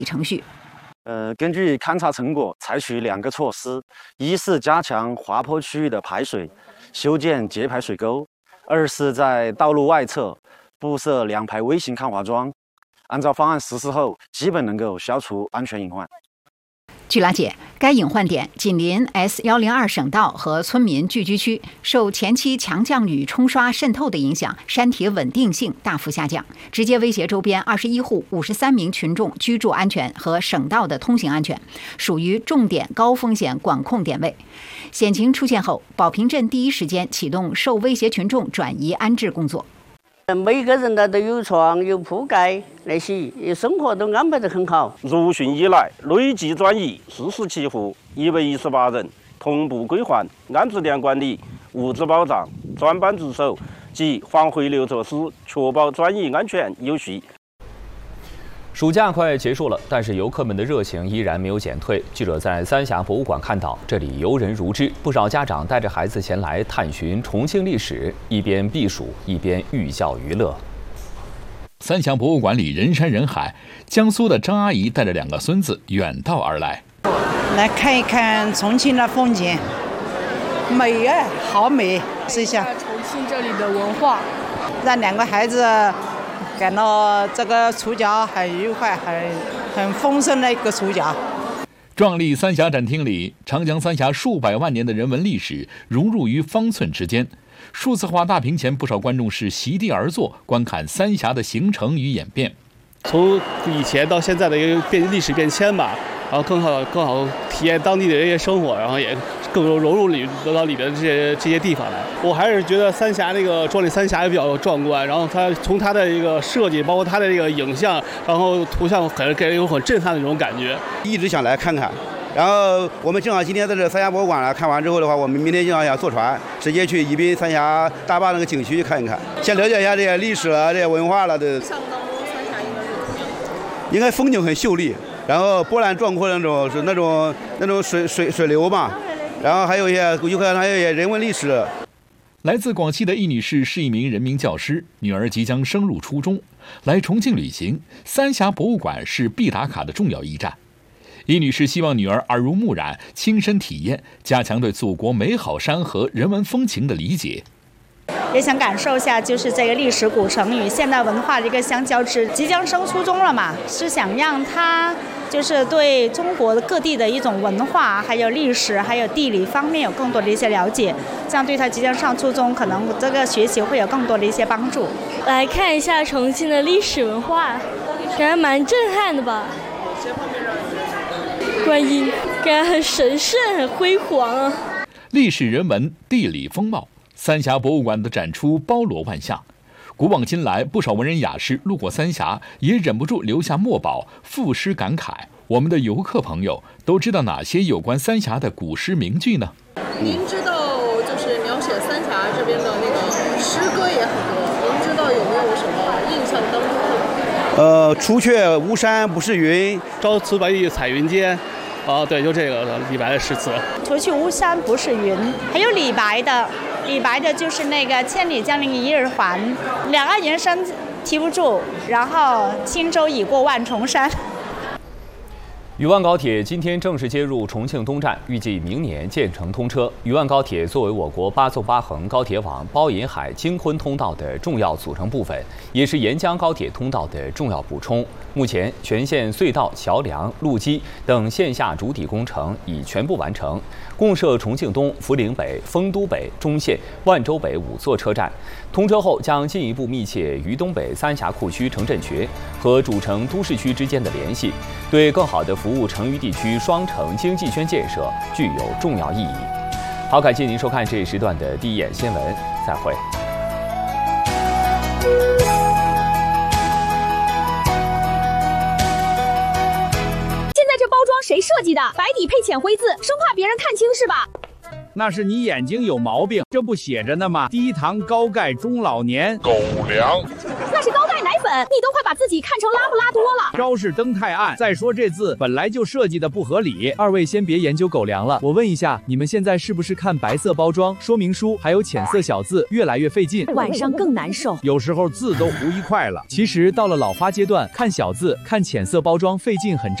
程序。 根据勘察成果，采取2个措施：一是加强滑坡区域的排水，修建节排水沟；二是在道路外侧布设2排微型抗滑桩。按照方案实施后，基本能够消除安全隐患。 据了解，该隐患点紧邻 S102 省道和村民聚居区，受前期强降雨冲刷渗透的影响，山体稳定性大幅下降，直接威胁周边21户53名群众居住安全和省道的通行安全，属于重点高风险管控点位。险情出现后，保平镇第一时间启动受威胁群众转移安置工作。 每个人都有床有铺盖，那些生活都安排得很好。 如汛以来累计转移47户，118人，同步归还安置点管理、物资保障、专班值守及防回流措施，确保转移安全有序。 暑假快结束了，但是游客们的热情依然没有减退。记者在三峡博物馆看到，这里游人如织，不少家长带着孩子前来探寻重庆历史，一边避暑，一边寓教于乐。 三峡博物馆里人山人海，江苏的张阿姨带着2个孙子远道而来， 来看一看重庆的风景，美啊，好美！试一下重庆这里的文化， 让2个孩子感到这个出假很愉快，很丰盛的一个出假。 壮丽三峡展厅里，长江三峡数百万年的人文历史融入于方寸之间。数字化大屏前，不少观众是席地而坐，观看三峡的形成与演变。 从以前到现在的一个历史变迁吧，然后更好体验当地的人员生活，然后也更融入到里边这些地方来。我还是觉得三峡那个壮丽三峡也比较壮观，然后从它的一个设计，包括它的这个影像，然后图像，给人有很震撼的这种感觉。 一直想来看看。然后我们正好今天在这三峡博物馆看完之后的话，我们明天正好想坐船直接去宜宾三峡大坝那个景区去看一看，先了解一下这些历史啊、这些文化了的。 想当中三峡应该风景很秀丽，然后波澜壮阔那种是那种水流嘛，然后还有一些有可能还有一些人文历史。 来自广西的易女士是一名人民教师，女儿即将升入初中，来重庆旅行，三峡博物馆是必打卡的重要驿站。易女士希望女儿耳濡目染，亲身体验，加强对祖国美好山河人文风情的理解。 也想感受一下，就是这个历史古城与现代文化的一个相交织。即将升初中了嘛，是想让他就是对中国各地的一种文化，还有历史，还有地理方面有更多的一些了解，这样对他即将上初中，可能这个学习会有更多的一些帮助。 来看一下重庆的历史文化，感觉蛮震撼的吧。观音，感觉很神圣、很辉煌啊！ 历史人文、地理风貌，三峡博物馆的展出包罗万象。古往今来，不少文人雅士路过三峡，也忍不住留下墨宝，赋诗感慨。我们的游客朋友都知道哪些有关三峡的古诗名句呢？ 您知道，就是描写三峡这边的那个诗歌也很多，您知道有没有什么印象当中的？ 除却巫山不是云， 朝辞白帝彩云间。对，就这个李白的诗词。 除去巫山不是云，还有李白的就是那个千里江陵一日还，两岸猿声啼不住，然后轻舟已过万重山。 渝万高铁今天正式接入重庆东站，预计明年建成通车。渝万高铁作为我国8纵8横高铁网包银海京昆通道的重要组成部分，也是沿江高铁通道的重要补充。目前，全线隧道、桥梁、路基等线下主体工程已全部完成，共设重庆东、涪陵北、丰都北、中线、万州北5座车站。通车后将进一步密切渝东北三峡库区城镇群和主城都市区之间的联系，对更好地服务成渝地区双城经济圈建设具有重要意义。好，感谢您收看这一时段的第一眼新闻，再会。 这包装谁设计的？白底配浅灰字，生怕别人看清是吧？ 那是你眼睛有毛病，这不写着呢吗？低糖高钙中老年狗粮。 那是高钙奶粉， 本，你都快把自己看成拉布拉多了。 标示灯太暗，再说这字本来就设计的不合理。 二位先别研究狗粮了，我问一下，你们现在是不是看白色包装、说明书还有浅色小字越来越费劲， 晚上更难受， 有时候字都糊一块了。 其实到了老花阶段，看小字、看浅色包装费劲很正常。